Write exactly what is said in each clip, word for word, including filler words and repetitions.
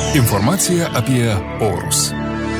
Informacija apie orus.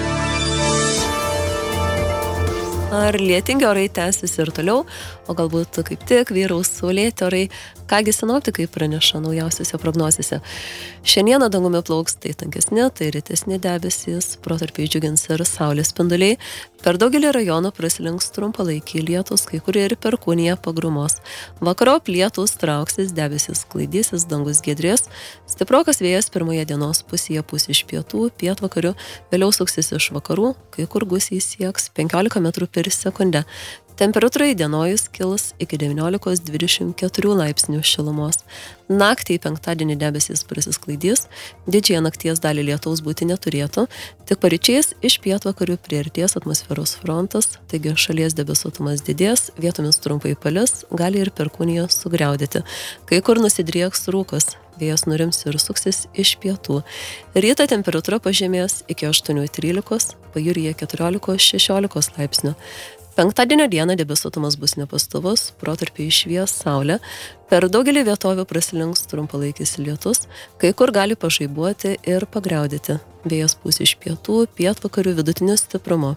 Ar lietingi orai tęsis ir toliau, o galbūt kaip tik vyraus saulėti orai, kągi sinoptikai praneša naujausiose prognozėse. Šiandieną dangumi plauks tai tankesni, tai rytesni debesys, protarpiais džiugins ir saulės spinduliai. Per daugelį rajonų prasilenks trumpalaikiai lietus, kai kur ir perkūnija pagrumos. Vakarop lietus trauksis, debesys sklaidysis, dangus giedrės. Stiprokas vėjas pirmoje dienos pusėje pūs iš pietų, pietvakarių, vėliau suksis iš vakarų, kai kur gūsiai sieks penkiolika metrų per sekundę. Temperatūra įdienojus kils iki devyniolika dvidešimt keturi laipsnių šilumos. Naktį į penktadienį debesys prasisklaidys, didžiąją nakties dalį lietaus būti neturėtų, tik paryčiais iš pietvakarių priartės atmosferos frontas, taigi šalies debesuotumas didės, vietomis trumpai palis, gali ir perkūnija sugriaudėti. Kai kur nusidrieks rūkas, vėjas nurims ir suksis iš pietų. Rytą temperatūra pažemės iki aštuonių trylikos, pajūryje keturiolikos šešiolikos laipsnių. Penktadienio dieną debesuotumas bus nepastovus, protarpiais švies saulė, per daugelį vietovių prasilenks trumpalaikis lietus, kai kur gali pažaibuoti ir pagriaudėti. Vėjas pūs iš pietų, pietvakarių vidutinio stiprumo.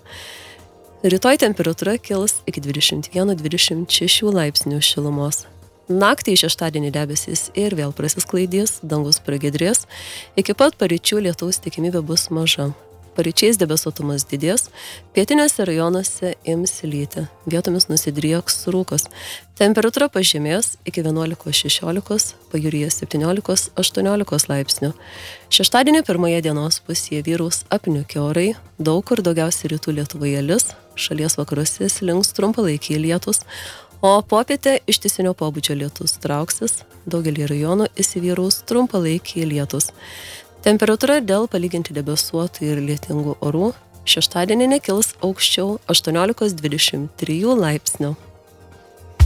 Rytoj temperatūra kils iki dvidešimt vieną dvidešimt šešių laipsnių šilumos. Naktį į šeštadienį debesys ir vėl prasisklaidys, dangus pragiedrės, iki pat paryčių lietaus tikimybė bus maža. Paryčiais debesuotumas didės, pietiniuose rajonuose ims lyti, vietomis nusidrieks rūkas. Temperatūra pažemės iki vienuolikos šešiolikos, pajūryje septyniolikos aštuoniolikos laipsnių. Šeštadienį pirmoje dienos pusėje vyraus apniukę orai, daug kur daugiausiai rytų Lietuvoje lis, šalies vakaruose slinks trumpalaikiai lietus, o popietę ištisinio pobūdžio lietus trauksis, daugelį rajonų įsivyraus trumpalaikiai lietus. Temperatūra dėl palyginti debesuotų ir lietingų orų šeštadienį nekils aukščiau aštuoniolikos dvidešimt trijų laipsnių.